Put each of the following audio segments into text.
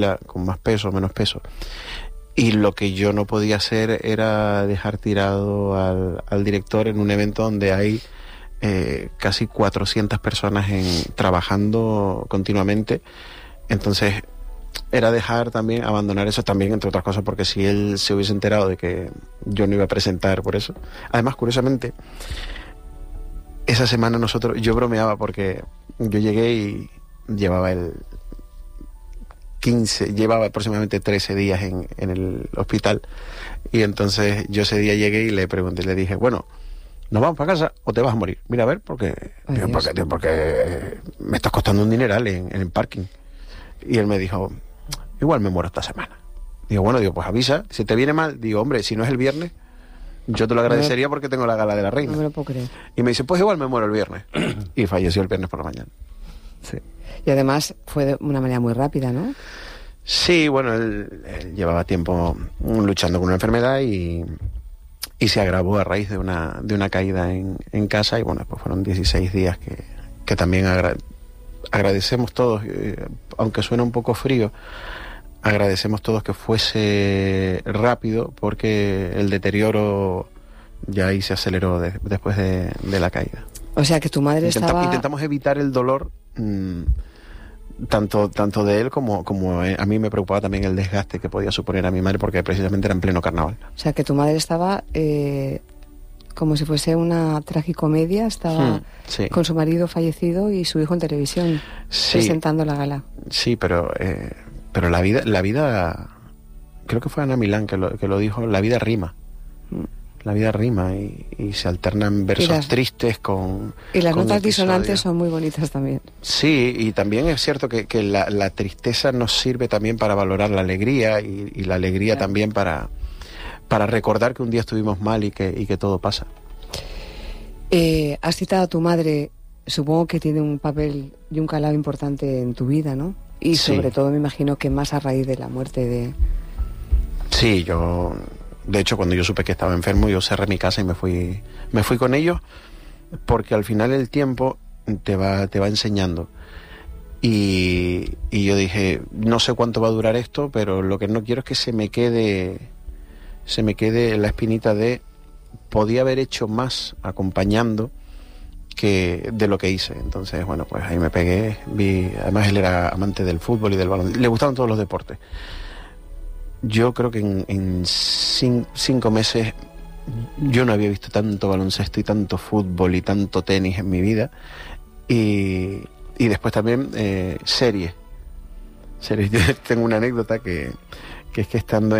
con más peso o menos peso. Y lo que yo no podía hacer era dejar tirado al director en un evento donde hay casi 400 personas trabajando continuamente. Entonces era dejar también, abandonar eso también, entre otras cosas, porque si él se hubiese enterado de que yo no iba a presentar por eso. Además, curiosamente, esa semana yo bromeaba porque yo llegué y llevaba aproximadamente 13 días en el hospital, y entonces yo ese día llegué y le pregunté, le dije, bueno, ¿nos vamos para casa o te vas a morir? Mira, a ver, porque me estás costando un dineral en el parking. Y él me dijo, igual me muero esta semana. Digo, bueno, pues avisa, si te viene mal, digo, hombre, si no es el viernes, yo te lo agradecería porque tengo la gala de la reina. No me lo puedo creer. Y me dice, pues igual me muero el viernes. Y falleció el viernes por la mañana. Sí. Y además fue de una manera muy rápida, ¿no? Sí, bueno, él llevaba tiempo luchando con una enfermedad y se agravó a raíz de una caída en casa, y bueno, pues fueron 16 días que también agradecemos todos, aunque suena un poco frío, agradecemos todos que fuese rápido, porque el deterioro ya ahí se aceleró después de la caída. O sea que tu madre intentamos evitar el dolor, tanto de él como a mí me preocupaba también el desgaste que podía suponer a mi madre, porque precisamente era en pleno carnaval. O sea que tu madre estaba como si fuese una tragicomedia, estaba sí, con su marido fallecido y su hijo en televisión, sí, presentando la gala. Sí, pero la vida, creo que fue Ana Milán que lo dijo, la vida rima. La vida rima y se alternan versos tristes con... Y las con notas episodios. disonantes son muy bonitas también. Sí, y también es cierto que la tristeza nos sirve también para valorar la alegría, y la alegría también para recordar que un día estuvimos mal y que todo pasa. Has citado a tu madre, supongo que tiene un papel y un calado importante en tu vida, ¿no? Y sobre todo me imagino que más a raíz de la muerte de... Sí, de hecho, cuando yo supe que estaba enfermo, yo cerré mi casa y me fui con ellos, porque al final el tiempo te va enseñando. Y yo dije, no sé cuánto va a durar esto, pero lo que no quiero es que se me quede la espinita de podía haber hecho más acompañando que de lo que hice. Entonces, bueno, pues ahí me pegué, además él era amante del fútbol y del baloncesto, le gustaban todos los deportes. Yo creo que en 5 meses yo no había visto tanto baloncesto y tanto fútbol y tanto tenis en mi vida. Y después también series. Yo tengo una anécdota que es que estando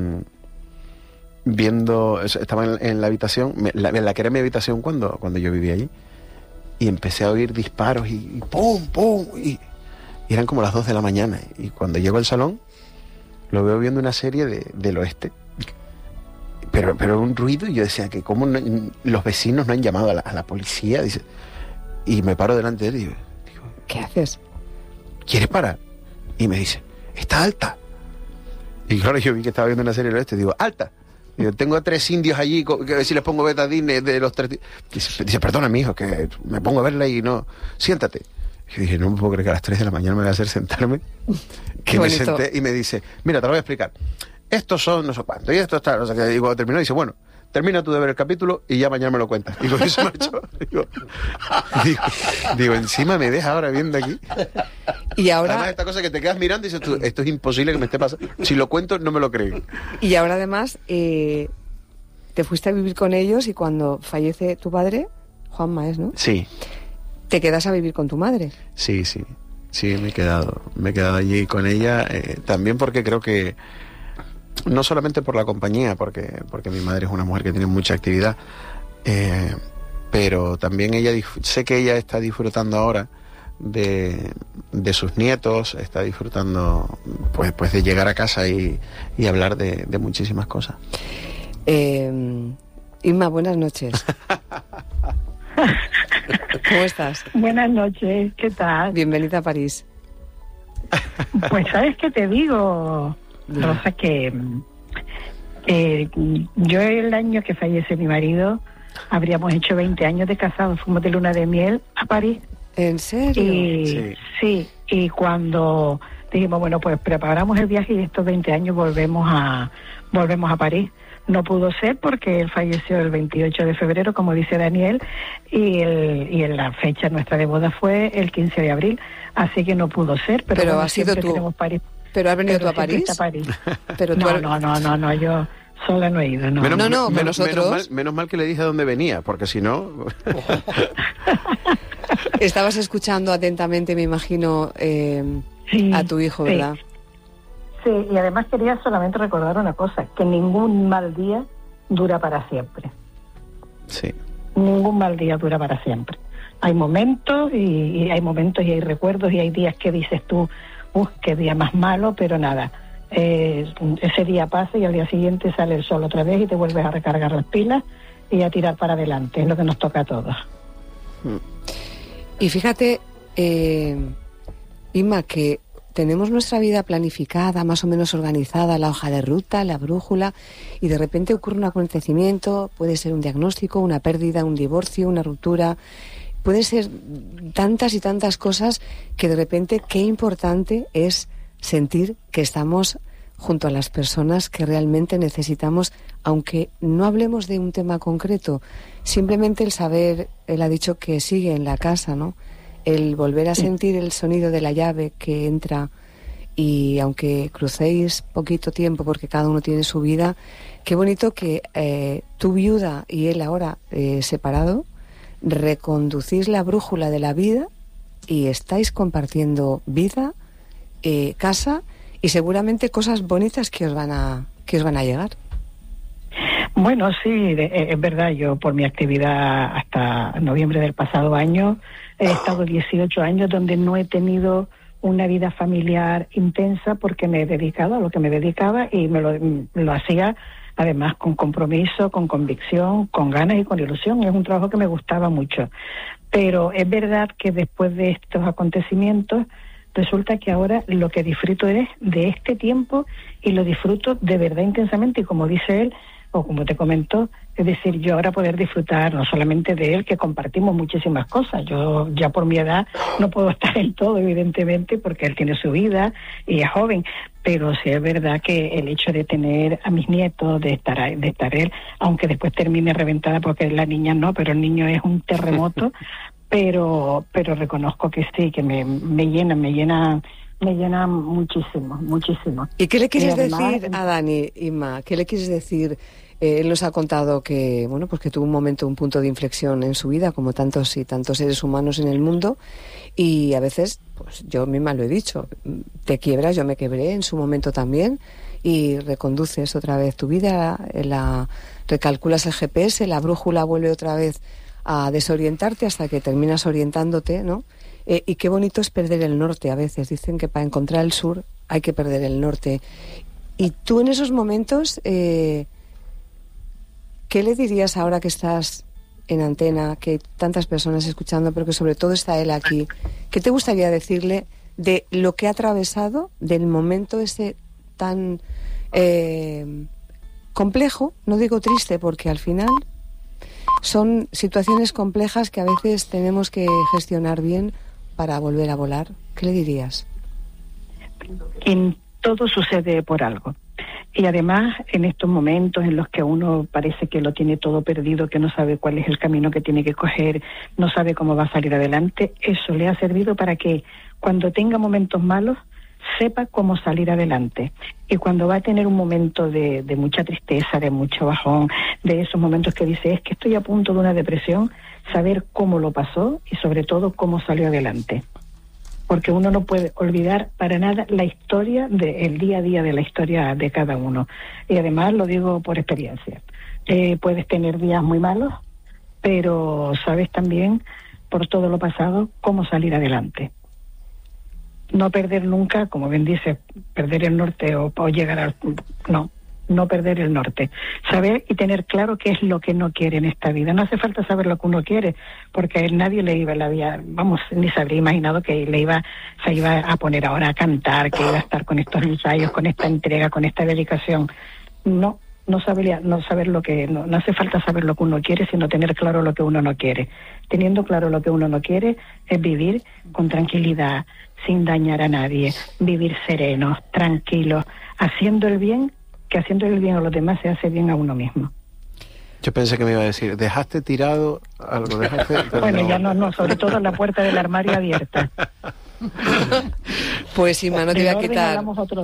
estaba en la habitación, la que era mi habitación cuando yo vivía allí, y empecé a oír disparos y ¡pum, pum! Y eran como las 2 de la mañana, y cuando llego al salón lo veo viendo una serie del oeste, pero un ruido, y yo decía que cómo los vecinos no han llamado a la policía, dice, y me paro delante de él y digo, ¿qué haces? ¿Quieres parar? Y me dice, está alta. Y claro, yo vi que estaba viendo una serie del oeste, digo, alta. Digo, tengo a 3 indios allí, que a ver si les pongo betadine de los 3... Dice, perdona, mi hijo, que me pongo a verla y no... Siéntate. Y dije, no me puedo creer que a las 3 de la mañana me voy a hacer sentarme. Que me senté y me dice, mira, te lo voy a explicar. Estos son no sé cuánto, y esto está... O sea, que digo, terminó y dice, bueno, termina tú de ver el capítulo y ya mañana me lo cuentas. Digo, eso me ha hecho... Digo, encima me deja ahora viendo aquí. Y ahora... Además, esta cosa que te quedas mirando y dices tú, esto es imposible que me esté pasando. Si lo cuento, no me lo creen. Y ahora además, te fuiste a vivir con ellos, y cuando fallece tu padre, Juanma es, ¿no? Sí. ¿Te quedas a vivir con tu madre? Sí, me he quedado allí con ella, también porque creo que, no solamente por la compañía, porque mi madre es una mujer que tiene mucha actividad, pero también sé que ella está disfrutando ahora de sus nietos, está disfrutando pues de llegar a casa y hablar de muchísimas cosas. Inma, buenas noches. ¿Cómo estás? Buenas noches, ¿qué tal? Bienvenida a París. Pues sabes qué te digo, Rosa, que yo el año que fallece mi marido habríamos hecho 20 años de casados, fuimos de luna de miel a París. ¿En serio? Sí, y cuando dijimos, bueno, pues preparamos el viaje y estos 20 años volvemos a París. No pudo ser porque él falleció el 28 de febrero, como dice Daniel, y la fecha nuestra de boda fue el 15 de abril, así que no pudo ser. Pero bueno, has sido tú. París. ¿Pero has venido tú a París? Pero no, yo sola no he ido. No, menos mal que le dije dónde venía, porque si no... Estabas escuchando atentamente, me imagino, a tu hijo, ¿verdad? Sí, y además quería solamente recordar una cosa, que ningún mal día dura para siempre. Sí. Ningún mal día dura para siempre. Hay momentos y hay momentos y hay recuerdos y hay días que dices tú, qué día más malo, pero nada. Ese día pasa y al día siguiente sale el sol otra vez y te vuelves a recargar las pilas y a tirar para adelante. Es lo que nos toca a todos. Y fíjate, Inma, que tenemos nuestra vida planificada, más o menos organizada, la hoja de ruta, la brújula, y de repente ocurre un acontecimiento, puede ser un diagnóstico, una pérdida, un divorcio, una ruptura, puede ser tantas y tantas cosas que de repente qué importante es sentir que estamos junto a las personas que realmente necesitamos, aunque no hablemos de un tema concreto, simplemente el saber, él ha dicho que sigue en la casa, ¿no? El volver a sentir el sonido de la llave que entra, y aunque crucéis poquito tiempo porque cada uno tiene su vida, qué bonito que tu viuda y él ahora separado, reconducís la brújula de la vida y estáis compartiendo vida, casa y seguramente cosas bonitas que os van a llegar. Bueno, sí, es verdad, yo por mi actividad hasta noviembre del pasado año he estado 18 años donde no he tenido una vida familiar intensa porque me he dedicado a lo que me dedicaba y lo hacía además con compromiso, con convicción, con ganas y con ilusión. Es un trabajo que me gustaba mucho. Pero es verdad que después de estos acontecimientos resulta que ahora lo que disfruto es de este tiempo y lo disfruto de verdad intensamente y como dice él, o como te comentó, es decir, yo ahora poder disfrutar no solamente de él, que compartimos muchísimas cosas. Yo ya por mi edad no puedo estar en todo, evidentemente, porque él tiene su vida y es joven, pero sí es verdad que el hecho de tener a mis nietos, de estar él, aunque después termine reventada porque la niña no, pero el niño es un terremoto, pero reconozco que sí, que me llena muchísimo. ¿Y qué le quieres decir a Dani, Inma? ¿Qué le quieres decir? Él nos ha contado que, bueno, pues que tuvo un punto de inflexión en su vida, como tantos y tantos seres humanos en el mundo, y a veces, pues yo misma lo he dicho, te quiebras, yo me quebré en su momento también, y reconduces otra vez tu vida, recalculas el GPS, la brújula vuelve otra vez a desorientarte hasta que terminas orientándote, ¿no? Y qué bonito es perder el norte a veces. Dicen que para encontrar el sur hay que perder el norte. Y tú en esos momentos, ¿qué le dirías ahora que estás en antena, que hay tantas personas escuchando, pero que sobre todo está él aquí? ¿Qué te gustaría decirle de lo que ha atravesado, del momento ese tan complejo? No digo triste, porque al final son situaciones complejas que a veces tenemos que gestionar bien para volver a volar. ¿Qué le dirías? En todo sucede por algo. Y además, en estos momentos en los que uno parece que lo tiene todo perdido, que no sabe cuál es el camino que tiene que coger, no sabe cómo va a salir adelante, eso le ha servido para que cuando tenga momentos malos, sepa cómo salir adelante. Y cuando va a tener un momento de mucha tristeza, de mucho bajón, de esos momentos que dice, es que estoy a punto de una depresión, saber cómo lo pasó y sobre todo cómo salió adelante. Porque uno no puede olvidar para nada la historia, el día a día de la historia de cada uno. Y además lo digo por experiencia. Puedes tener días muy malos, pero sabes también, por todo lo pasado, cómo salir adelante. No perder nunca, como bien dice, perder el norte o llegar al... No perder el norte. Saber y tener claro qué es lo que no quiere en esta vida. No hace falta saber lo que uno quiere, porque a él nadie le iba la vida, ni se habría imaginado que se iba a poner ahora a cantar, que iba a estar con estos ensayos, con esta entrega, con esta dedicación. No, no saber lo que, no hace falta saber lo que uno quiere, sino tener claro lo que uno no quiere. Teniendo claro lo que uno no quiere es vivir con tranquilidad, sin dañar a nadie, vivir serenos, tranquilos, haciendo el bien, que haciendo el bien a los demás se hace bien a uno mismo. Yo pensé que me iba a decir, ¿dejaste tirado algo? Bueno, no. Ya no, sobre todo la puerta del armario abierta. Pues Inma, no te voy a quitar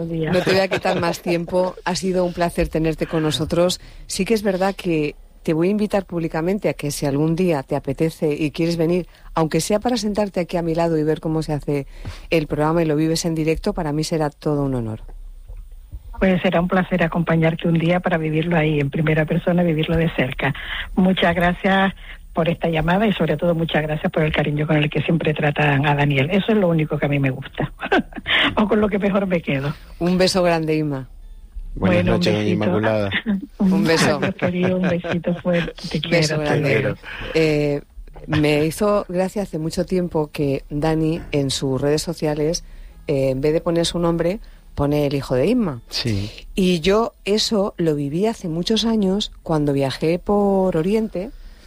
más más tiempo. Ha sido un placer tenerte con nosotros. Sí que es verdad que te voy a invitar públicamente a que si algún día te apetece y quieres venir, aunque sea para sentarte aquí a mi lado y ver cómo se hace el programa y lo vives en directo, para mí será todo un honor. Pues será un placer acompañarte un día para vivirlo ahí en primera persona, vivirlo de cerca. Muchas gracias por esta llamada y sobre todo muchas gracias por el cariño con el que siempre tratan a Daniel. Eso es lo único que a mí me gusta o con lo que mejor me quedo. Un beso grande, Inma. Buenas noches, doña Inmaculada. Un beso. Querido, un besito fuerte. Te quiero. Beso grande. Me hizo gracia hace mucho tiempo que Dani en sus redes sociales, en vez de poner su nombre, pone el hijo de Inma. Sí. Y yo eso lo viví hace muchos años cuando viajé por Oriente.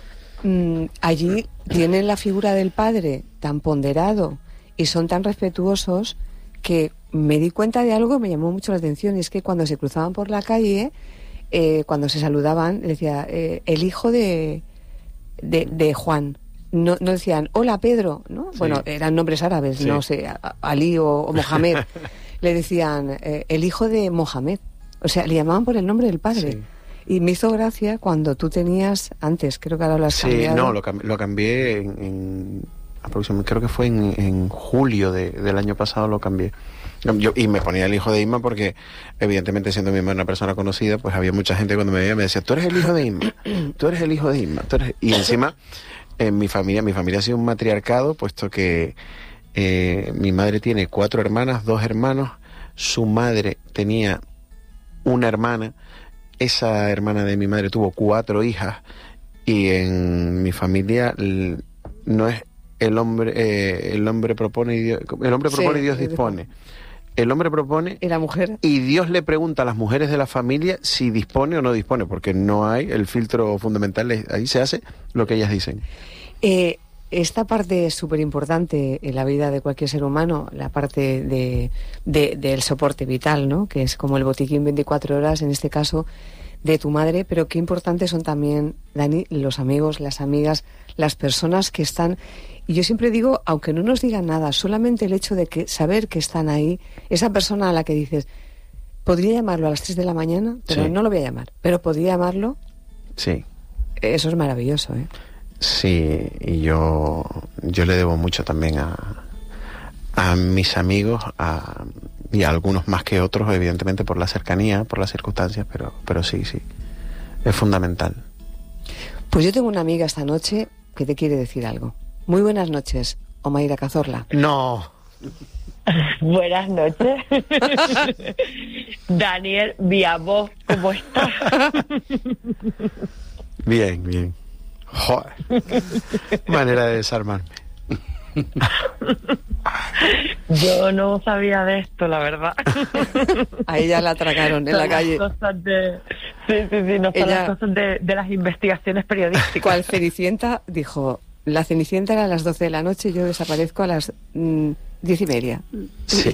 Allí tienen la figura del padre tan ponderado y son tan respetuosos que me di cuenta de algo que me llamó mucho la atención, y es que cuando se cruzaban por la calle, cuando se saludaban, decía el hijo de Juan. No decían hola Pedro, ¿no? Sí. Bueno, eran nombres árabes, sí. No sé, Ali o Mohamed. Le decían el hijo de Mohamed. O sea, le llamaban por el nombre del padre. Sí. Y me hizo gracia cuando tú tenías, antes, creo que ahora lo has cambiado. Sí, no, lo cambié en aproximadamente, creo que fue en julio del año pasado lo cambié. Y me ponía el hijo de Inma porque, evidentemente, siendo mi hermana una persona conocida, pues había mucha gente cuando me veía me decía, tú eres el hijo de Inma, tú eres el hijo de Inma. Y encima, en mi familia ha sido un matriarcado, puesto que mi madre tiene 4 hermanas, 2 hermanos, su madre tenía una hermana, esa hermana de mi madre tuvo 4 hijas, y en mi familia no es el hombre propone y Dios dispone. El hombre propone y la mujer, y Dios le pregunta a las mujeres de la familia si dispone o no dispone, porque no hay el filtro fundamental, ahí se hace lo que ellas dicen. Esta parte es súper importante en la vida de cualquier ser humano, la parte del soporte vital, ¿no? Que es como el botiquín 24 horas, en este caso, de tu madre, pero qué importantes son también, Dani, los amigos, las amigas, las personas que están. Y yo siempre digo, aunque no nos digan nada, solamente el hecho de saber que están ahí, esa persona a la que dices, podría llamarlo a las 3 de la mañana, pero sí, no lo voy a llamar, pero podría llamarlo. Sí. Eso es maravilloso, ¿eh? Sí, y yo le debo mucho también a mis amigos, y a algunos más que otros, evidentemente por la cercanía, por las circunstancias, pero sí, es fundamental. Pues yo tengo una amiga esta noche que te quiere decir algo. Muy buenas noches, Omaira Cazorla. No. Buenas noches. Daniel, vía voz, ¿cómo estás? Bien. Joder. Manera de desarmarme. Yo no sabía de esto, la verdad. A ella la atracaron en la calle. Sí, no son las cosas de las investigaciones periodísticas. Cual Cenicienta dijo, la Cenicienta era a las 12 de la noche y yo desaparezco a las 10:30. Sí.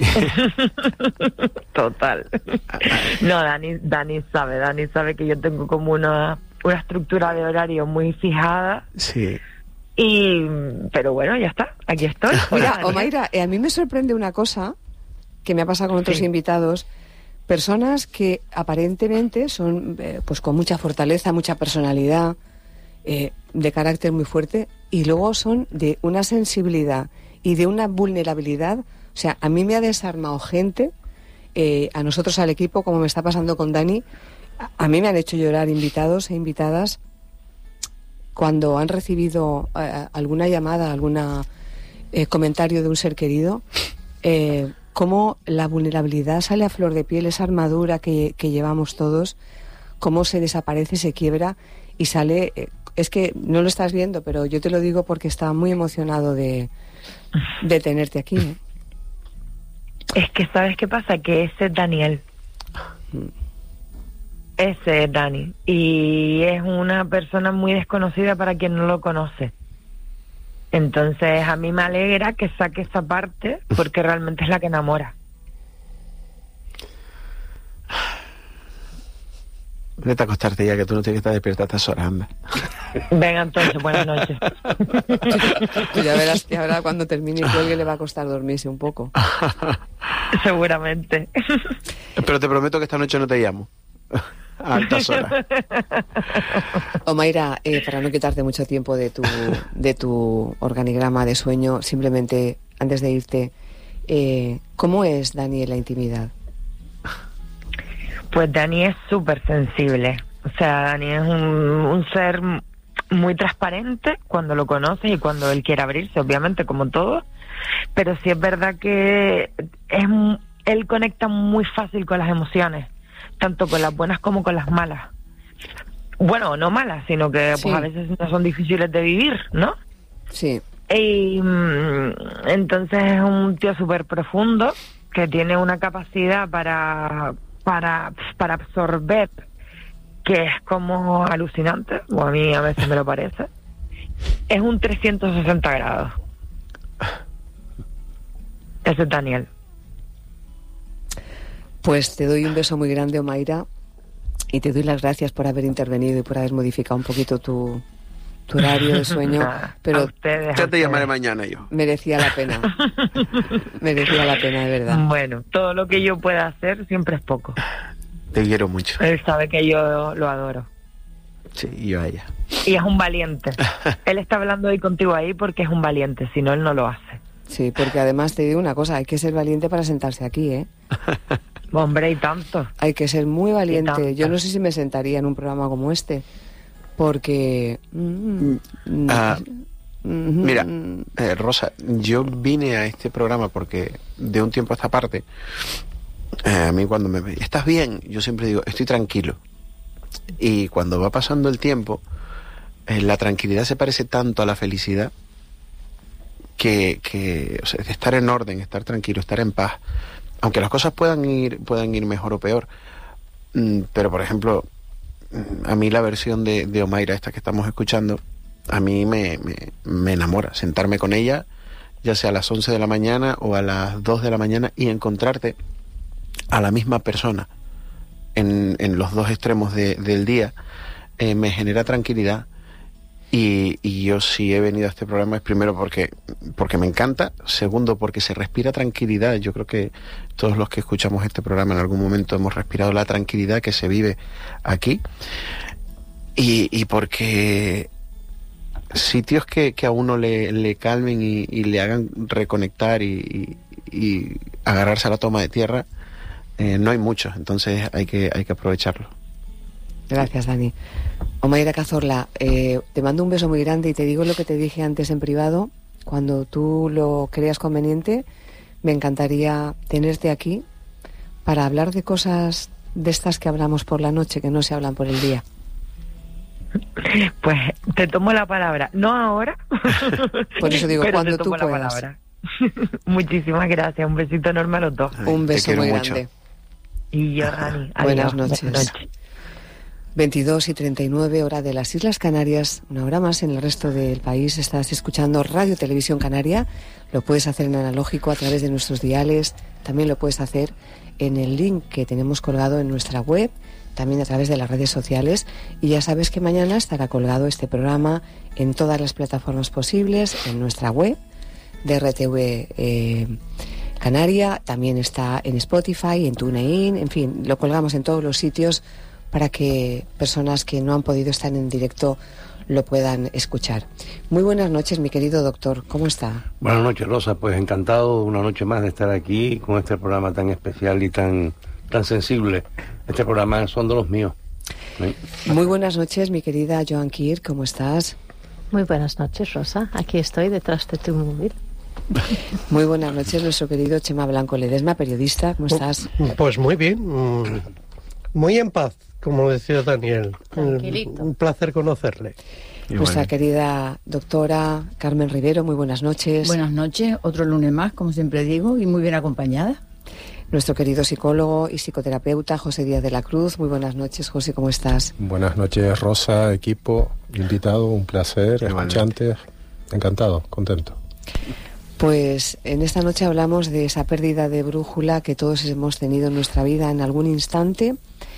Total. No, Dani sabe que yo tengo como una estructura de horario muy fijada. Sí. Pero bueno, ya está, aquí estoy. Mira, Omaira, a mí me sorprende una cosa que me ha pasado con otros invitados, personas que aparentemente son pues con mucha fortaleza, mucha personalidad, de carácter muy fuerte, y luego son de una sensibilidad y de una vulnerabilidad. O sea, a mí me ha desarmado gente, a nosotros, al equipo, como me está pasando con Dani. A mí me han hecho llorar invitados e invitadas cuando han recibido alguna llamada, algún comentario de un ser querido, cómo la vulnerabilidad sale a flor de piel, esa armadura que llevamos todos, cómo se desaparece, se quiebra y sale. Es que no lo estás viendo, pero yo te lo digo porque estaba muy emocionado de tenerte aquí, ¿eh? Es que, ¿sabes qué pasa? Que ese es Daniel. Ese es Dani. Y es una persona muy desconocida para quien no lo conoce. Entonces a mí me alegra que saque esa parte, porque realmente es la que enamora. Vete a acostarte ya, que tú no tienes que estar despierta a estas horas, anda. Venga, entonces, buenas noches. Tú ya verás cuando termine y cuelgue le va a costar dormirse un poco. Seguramente. Pero te prometo que esta noche no te llamo. A altas horas. Omaira, para no quitarte mucho tiempo de tu organigrama de sueño, simplemente, antes de irte, ¿cómo es Dani en la intimidad? Pues Dani es súper sensible. O sea, Dani es un ser muy transparente cuando lo conoces y cuando él quiere abrirse, obviamente, como todo. Pero sí es verdad que él conecta muy fácil con las emociones, tanto con las buenas como con las malas. Bueno, no malas, sino que sí, pues a veces no son difíciles de vivir, ¿no? Sí. Y entonces es un tío súper profundo que tiene una capacidad para absorber, que es como alucinante, o a mí a veces me lo parece. Es un 360 grados. Ese es Daniel. Pues te doy un beso muy grande, Omaira, y te doy las gracias por haber intervenido y por haber modificado un poquito tu horario de sueño. Pero ya te llamaré mañana yo. Merecía la pena. Merecía la pena, de verdad. Bueno, todo lo que yo pueda hacer siempre es poco. Te quiero mucho. Él sabe que yo lo adoro. Sí, y yo a ella. Y es un valiente. Él está hablando hoy contigo ahí porque es un valiente, si no, él no lo hace. Sí, porque además te digo una cosa, hay que ser valiente para sentarse aquí, ¿eh? Hombre, y tanto. Hay que ser muy valiente. Yo no sé si me sentaría en un programa como este, porque... Mira, Rosa, yo vine a este programa porque de un tiempo a esta parte, a mí cuando me ¿estás bien? Yo siempre digo, estoy tranquilo. Y cuando va pasando el tiempo, la tranquilidad se parece tanto a la felicidad que o sea, estar en orden, estar tranquilo, estar en paz, aunque las cosas puedan ir mejor o peor. Pero por ejemplo, a mí la versión de Omaira, esta que estamos escuchando, a mí me enamora. Sentarme con ella, ya sea a las 11 de la mañana o a las 2 de la mañana, y encontrarte a la misma persona en los dos extremos del día, me genera tranquilidad. Y yo sí he venido a este programa es primero porque me encanta, segundo porque se respira tranquilidad. Yo creo que todos los que escuchamos este programa en algún momento hemos respirado la tranquilidad que se vive aquí, y porque sitios que a uno le calmen y le hagan reconectar y agarrarse a la toma de tierra, no hay muchos, entonces hay que aprovecharlo. Gracias, Dani. Omaira Cazorla, te mando un beso muy grande y te digo lo que te dije antes en privado. Cuando tú lo creas conveniente, me encantaría tenerte aquí para hablar de cosas de estas que hablamos por la noche, que no se hablan por el día. Pues te tomo la palabra, no ahora. Por eso digo, pero cuando te tú tomo la puedas. palabra. Muchísimas gracias, un besito enorme a los dos. Ay, Un beso muy mucho. grande. Y yo, Dani, Buenas adiós. noches. Buenas noches. 22:39 hora de las Islas Canarias, una hora más en el resto del país. Estás escuchando Radio Televisión Canaria. Lo puedes hacer en analógico a través de nuestros diales. También lo puedes hacer en el link que tenemos colgado en nuestra web, también a través de las redes sociales. Y ya sabes que mañana estará colgado este programa en todas las plataformas posibles, en nuestra web de RTV Canaria. También está en Spotify, en TuneIn, en fin, lo colgamos en todos los sitios para que personas que no han podido estar en directo lo puedan escuchar. Muy buenas noches, mi querido doctor, ¿cómo está? Buenas noches, Rosa, pues encantado una noche más de estar aquí con este programa tan especial y tan sensible. Este programa son de los míos. ¿Sí? Muy buenas noches, mi querida Joan Kir, ¿cómo estás? Muy buenas noches, Rosa, aquí estoy detrás de tu móvil. Muy buenas noches, nuestro querido Chema Blanco Ledesma, periodista, ¿cómo estás? Pues muy bien, muy en paz, como decía Daniel. Tranquilito. Un placer conocerle. Nuestra querida doctora Carmen Rivero, muy buenas noches. Buenas noches, otro lunes más, como siempre digo, y muy bien acompañada. nuestro querido psicólogo y psicoterapeuta José Díaz de la Cruz. Muy buenas noches, José, ¿cómo estás? Buenas noches, Rosa, equipo, invitado, un placer, escuchantes, encantado, contento. Pues en esta noche hablamos de esa pérdida de brújula que todos hemos tenido en nuestra vida en algún instante,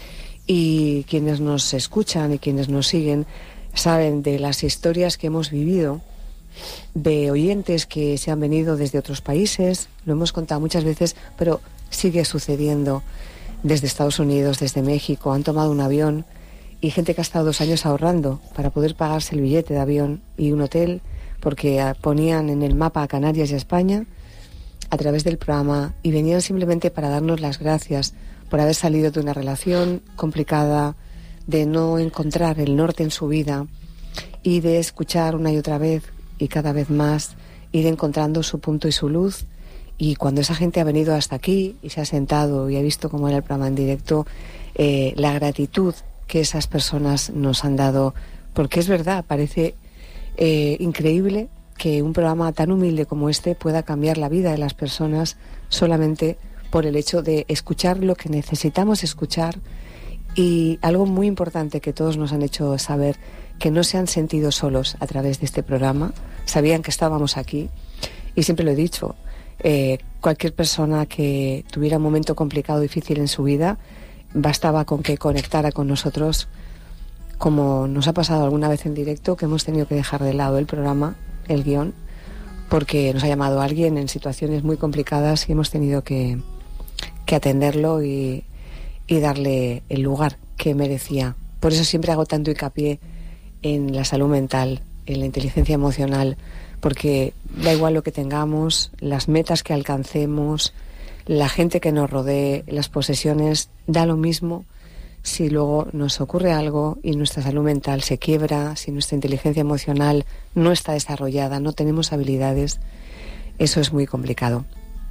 y quienes nos escuchan y quienes nos siguen saben de las historias que hemos vivido, de oyentes que se han venido desde otros países, lo hemos contado muchas veces, pero sigue sucediendo desde Estados Unidos, desde México, han tomado un avión, y gente que ha estado 2 años ahorrando para poder pagarse el billete de avión y un hotel, porque ponían en el mapa a Canarias y a España a través del programa, y venían simplemente para darnos las gracias por haber salido de una relación complicada, de no encontrar el norte en su vida y de escuchar una y otra vez y cada vez más ir encontrando su punto y su luz. Y cuando esa gente ha venido hasta aquí y se ha sentado y ha visto cómo era el programa en directo, la gratitud que esas personas nos han dado, porque es verdad, parece increíble que un programa tan humilde como este pueda cambiar la vida de las personas solamente por el hecho de escuchar lo que necesitamos escuchar. Y algo muy importante que todos nos han hecho saber, que no se han sentido solos a través de este programa, sabían que estábamos aquí, y siempre lo he dicho, cualquier persona que tuviera un momento complicado, difícil en su vida, bastaba con que conectara con nosotros, como nos ha pasado alguna vez en directo, que hemos tenido que dejar de lado el programa, el guión, porque nos ha llamado alguien en situaciones muy complicadas y hemos tenido que atenderlo y darle el lugar que merecía. Por eso siempre hago tanto hincapié en la salud mental, en la inteligencia emocional, porque da igual lo que tengamos, las metas que alcancemos, la gente que nos rodee, las posesiones, da lo mismo si luego nos ocurre algo y nuestra salud mental se quiebra, si nuestra inteligencia emocional no está desarrollada, no tenemos habilidades. Eso es muy complicado.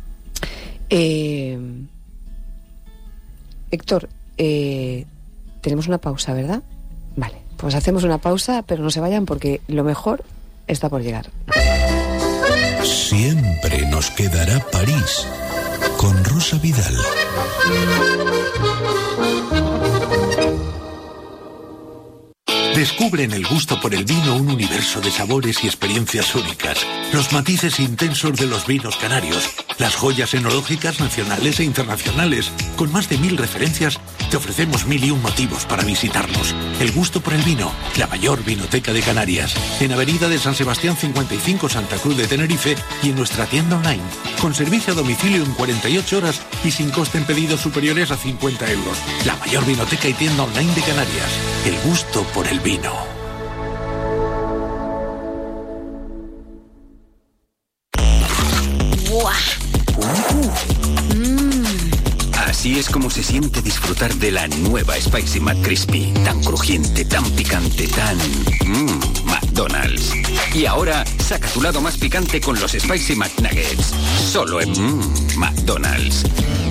Héctor, tenemos una pausa, ¿verdad? Vale, pues hacemos una pausa, pero no se vayan porque lo mejor está por llegar. Siempre nos quedará París con Rosa Vidal. Descubre en el gusto por el vino un universo de sabores y experiencias únicas. Los matices intensos de los vinos canarios, las joyas enológicas nacionales e internacionales. Con más de 1000 referencias, te ofrecemos 1001 motivos para visitarnos. El gusto por el vino, la mayor vinoteca de Canarias. En Avenida de San Sebastián 55, Santa Cruz de Tenerife, y en nuestra tienda online. Con servicio a domicilio en 48 horas y sin coste en pedidos superiores a 50 euros. La mayor vinoteca y tienda online de Canarias. El gusto por el vino. Así es como se siente disfrutar de la nueva Spicy McCrispy. Tan crujiente, tan picante, tan... McDonald's. Y ahora, saca tu lado más picante con los Spicy McNuggets. Solo en McDonald's.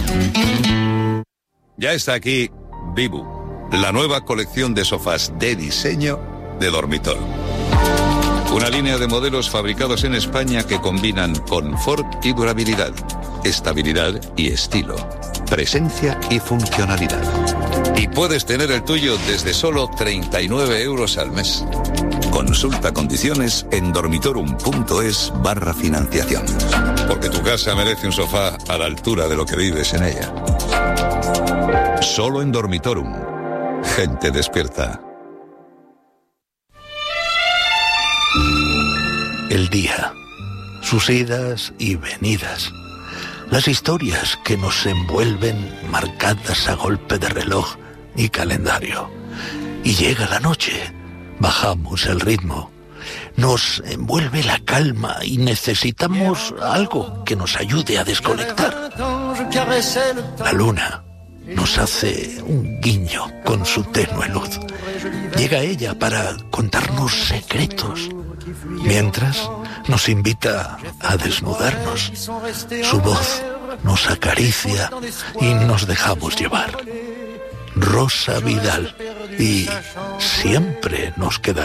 Ya está aquí Vivu, la nueva colección de sofás de diseño de Dormitor. Una línea de modelos fabricados en España que combinan confort y durabilidad, estabilidad y estilo, presencia y funcionalidad. Y puedes tener el tuyo desde solo 39 euros al mes. Consulta condiciones en dormitorum.es/financiación. Porque tu casa merece un sofá a la altura de lo que vives en ella. Solo en Dormitorum. Gente despierta. El día, sus idas y venidas, las historias que nos envuelven marcadas a golpe de reloj y calendario. Y llega la noche, bajamos el ritmo, nos envuelve la calma y necesitamos algo que nos ayude a desconectar. La luna nos hace un guiño con su tenue luz. Llega ella para contarnos secretos, mientras nos invita a desnudarnos. Su voz nos acaricia y nos dejamos llevar. Rosa Vidal, y siempre nos queda